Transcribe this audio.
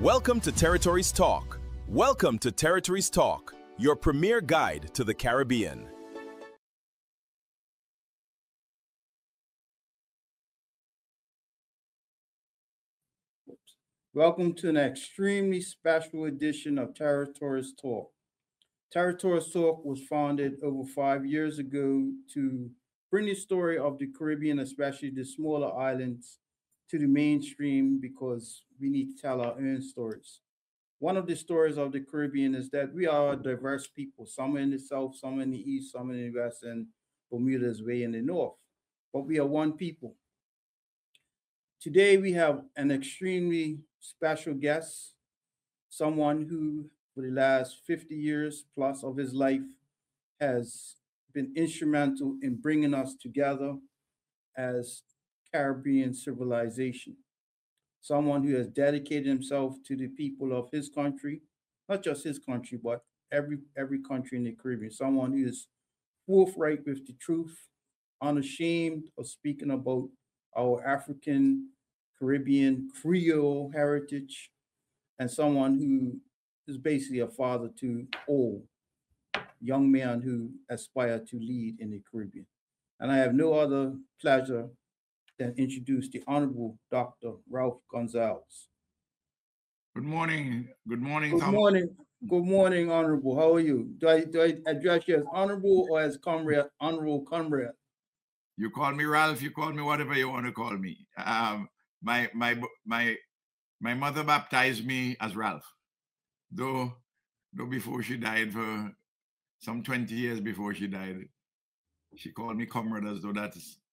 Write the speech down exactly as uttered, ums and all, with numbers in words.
Welcome to Territories Talk. Welcome to Territories Talk, your premier guide to the Caribbean. Welcome to an extremely special edition of Territories Talk. Territories Talk was founded over five years ago to bring the story of the Caribbean, especially the smaller islands, to the mainstream because we need to tell our own stories. One of the stories of the Caribbean is that we are a diverse people. Some are in the south, some in the east, some in the west, and Bermuda is way in the north. But we are one people. Today we have an extremely special guest, someone who, for the last fifty years plus of his life, has been instrumental in bringing us together as Caribbean civilization. Someone who has dedicated himself to the people of his country, not just his country, but every every country in the Caribbean. Someone who is forthright with the truth, unashamed of speaking about our African, Caribbean, Creole heritage, and someone who is basically a father to all young men who aspire to lead in the Caribbean. And I have no other pleasure than introduce the Honorable Doctor Ralph Gonzalez. Good morning. Good morning, Good Thomas. morning. Good morning, Honorable. How are you? Do I, do I address you as Honorable or as Comrade, Honorable Comrade? You call me Ralph, you call me whatever you want to call me. Um, my my my my mother baptized me as Ralph, though though before she died, for some twenty years before she died, she called me Comrade, as though that's